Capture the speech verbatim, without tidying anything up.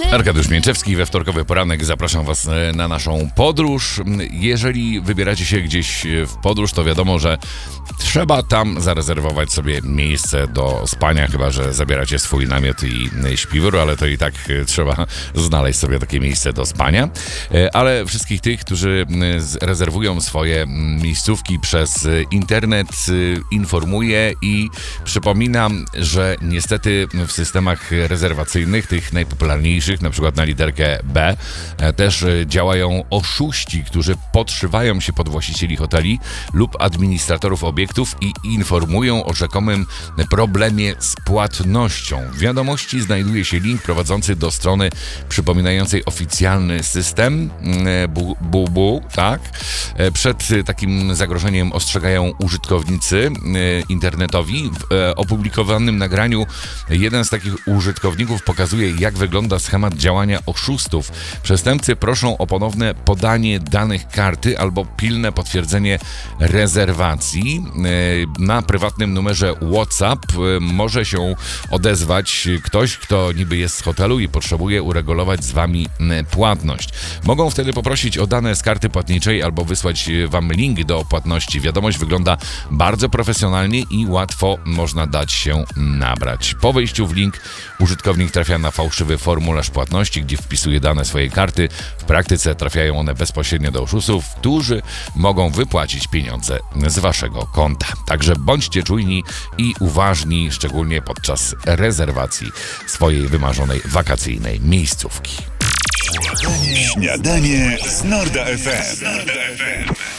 Arkadiusz Mięczewski, we wtorkowy poranek zapraszam Was na naszą podróż. Jeżeli wybieracie się gdzieś w podróż, to wiadomo, że trzeba tam zarezerwować sobie miejsce do spania, chyba że zabieracie swój namiot i śpiwór, ale to i tak trzeba znaleźć sobie takie miejsce do spania. Ale wszystkich tych, którzy rezerwują swoje miejscówki przez internet, informuję i przypominam, że niestety w systemach rezerwacyjnych, tych najpopularniejszych, na przykład na literkę B, też działają oszuści, którzy podszywają się pod właścicieli hoteli lub administratorów obiektów i informują o rzekomym problemie z płatnością. W wiadomości znajduje się link prowadzący do strony przypominającej oficjalny system B U B, tak? Przed takim zagrożeniem ostrzegają użytkownicy internetowi. W opublikowanym nagraniu jeden z takich użytkowników pokazuje, jak wygląda schemat działania oszustów. Przestępcy proszą o ponowne podanie danych karty albo pilne potwierdzenie rezerwacji. Na prywatnym numerze WhatsApp może się odezwać ktoś, kto niby jest z hotelu i potrzebuje uregulować z Wami płatność. Mogą wtedy poprosić o dane z karty płatniczej albo wysłać Wam link do płatności. Wiadomość wygląda bardzo profesjonalnie i łatwo można dać się nabrać. Po wejściu w link użytkownik trafia na fałszywy formularz płatności, gdzie wpisuje dane swojej karty. W praktyce trafiają one bezpośrednio do oszustów, którzy mogą wypłacić pieniądze z Waszego konta. Także bądźcie czujni i uważni, szczególnie podczas rezerwacji swojej wymarzonej wakacyjnej miejscówki. Śniadanie z Norda F M.